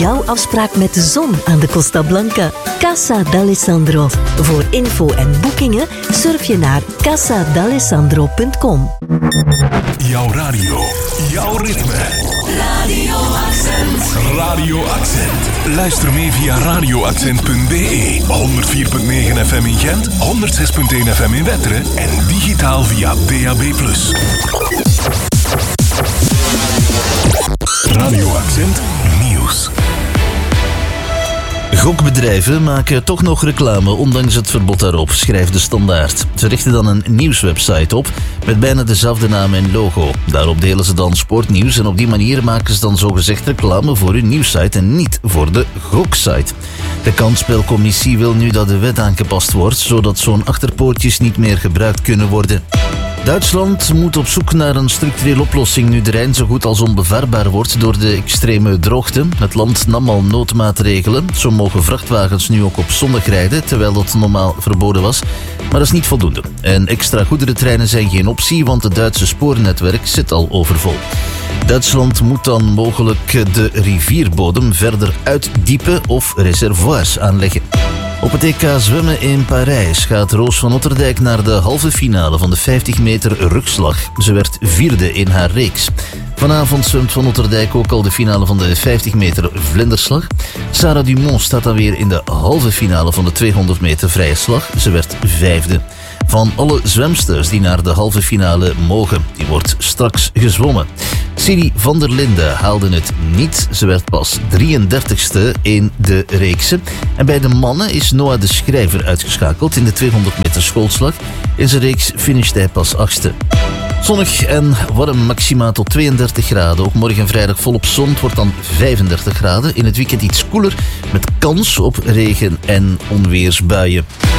jouw afspraak met de zon aan de Costa Blanca. Casa d'Alessandro. Voor info en boekingen surf je naar casadalessandro.com. Jouw radio, jouw ritme. Radio Accent. Radio Accent. Luister mee via radioaccent.be. 104.9 FM in Gent, 106.1 FM in Wetteren en digitaal via DAB+. Radio Accent Nieuws. Gokbedrijven maken toch nog reclame, ondanks het verbod daarop, schrijft de Standaard. Ze richten dan een nieuwswebsite op met bijna dezelfde naam en logo. Daarop delen ze dan sportnieuws en op die manier maken ze dan zogezegd reclame voor hun nieuwssite en niet voor de goksite. De kansspelcommissie wil nu dat de wet aangepast wordt, zodat zo'n achterpoortjes niet meer gebruikt kunnen worden. Duitsland moet op zoek naar een structurele oplossing nu de Rijn zo goed als onbevaarbaar wordt door de extreme droogte. Het land nam al noodmaatregelen. Zo mogen vrachtwagens nu ook op zondag rijden, terwijl dat normaal verboden was. Maar dat is niet voldoende. En extra goederentreinen zijn geen optie, want het Duitse spoornetwerk zit al overvol. Duitsland moet dan mogelijk de rivierbodem verder uitdiepen of reservoirs aanleggen. Op het EK zwemmen in Parijs gaat Roos van Otterdijk naar de halve finale van de 50 meter rugslag. Ze werd 4e in haar reeks. Vanavond zwemt Van Otterdijk ook al de finale van de 50 meter vlinderslag. Sarah Dumont staat dan weer in de halve finale van de 200 meter vrije slag. Ze werd 5e. Van alle zwemsters die naar de halve finale mogen, die wordt straks gezwommen. Siri van der Linden haalde het niet. Ze werd pas 33ste in de reeksen. En bij de mannen is Noah de Schrijver uitgeschakeld in de 200 meter schoolslag. In zijn reeks finisht hij pas 8ste. Zonnig en warm, maxima tot 32 graden. Ook morgen vrijdag volop zon, het wordt dan 35 graden. In het weekend iets koeler met kans op regen- en onweersbuien.